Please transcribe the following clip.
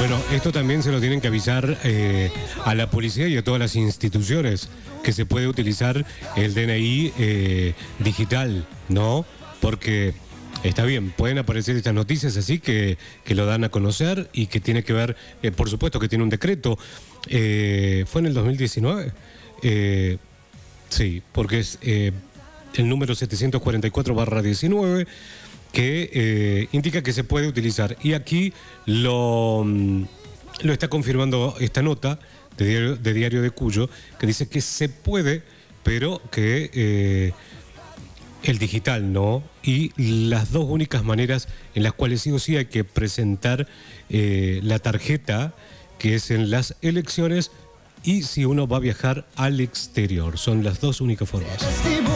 Bueno, esto también se lo tienen que avisar a la policía y a todas las instituciones, que se puede utilizar el DNI digital, ¿no? Porque está bien, pueden aparecer estas noticias así que lo dan a conocer y que tiene que ver, por supuesto que tiene un decreto. ¿Fue en el 2019? Sí, porque es el número 744/19, que indica que se puede utilizar. Y aquí lo está confirmando esta nota de Diario de Cuyo, que dice que se puede, pero que el digital no. Y las dos únicas maneras en las cuales sí o sí hay que presentar la tarjeta, que es en las elecciones, y si uno va a viajar al exterior. Son las dos únicas formas.